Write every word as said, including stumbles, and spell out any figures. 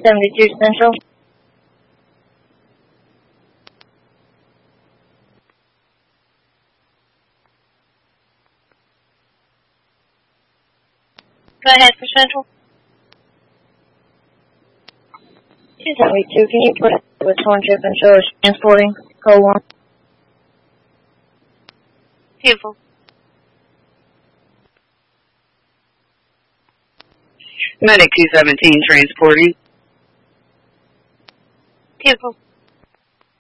seventy-two Central. Go ahead for Central. two seventy-two, can you put with Hornchip and show us transporting code one? Beautiful. Medic two seventeen transporting. Beautiful.